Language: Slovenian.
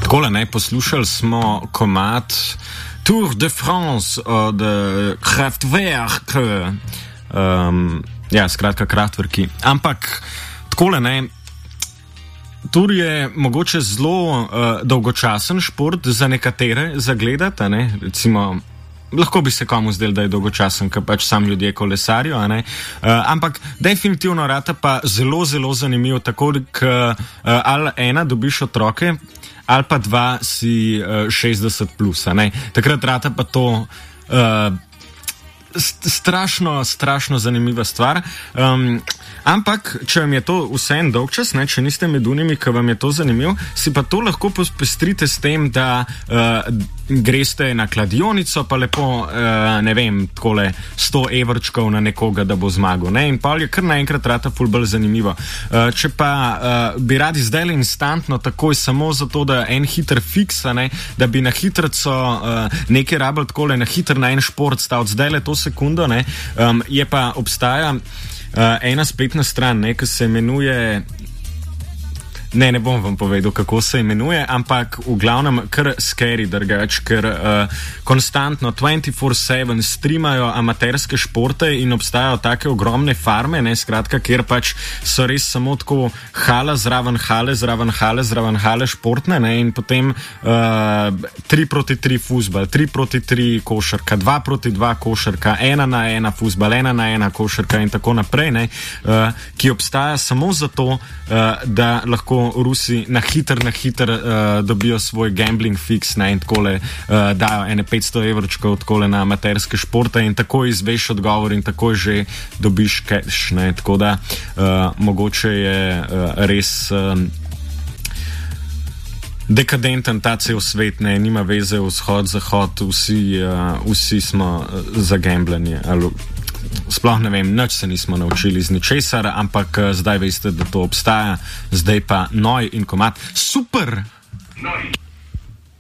Takole, ne, poslušali smo komad Tour de France od Kraftwerk. Skratka, Kraftwerki. Ampak, takole, ne, Tour je mogoče zelo dolgočasen šport za nekatere zagledati, ne, recimo, lahko bi se komu zdel, da je dolgočasen, ker pač sam ljudje kolesarijo, ampak definitivno rata pa zelo, zelo zanimivo, tako da ali ena dobiš otroke, ali pa dva si 60 plus, takrat rata pa to strašno zanimiva stvar. Ampak, če vam je to vseeno dolgčas, če niste med unimi, ki vam je to zanimivo, si pa to lahko popestrite s tem, da greste na kladionico, pa lepo, ne vem, takole 100 evrčkov na nekoga, da bo zmagal, in pa je kar naenkrat rata ful bolj zanimivo. Če pa bi radi zdaj instantno, takoj samo zato, da en hiter fiks, da bi na hitrico nekaj rabili takole na hiter na en šport staviti zdaj le to sekundo, je pa obstaja ena spletna stran, ki se imenuje, ne bom vam povedal, kako se imenuje, ampak v glavnem kar scary drugač, ker konstantno 24/7 streamajo amaterske športe in obstajajo take ogromne farme, skratka, kjer pač so res samo tako hala zraven hale športne, in potem 3-3 fuzbal, 3-3 košarka, 2-2 košarka, 1-1 fuzbal, 1-1 košarka in tako naprej, ki obstaja samo zato, da lahko Rusi na hiter dobijo svoj gambling fix, in takole dajo ene 500 evrčkov takole na amaterske športe in takoj izveš odgovor in takoj že dobiš cash, tako da mogoče je res dekadenten ta cel svet, nima veze vzhod, zahod, vsi smo za gambljanje, ali sploh ne vem, nič se nismo naučili z ničesar, ampak zdaj veste, da to obstaja, zdaj pa Noj in komad. Super! Noj!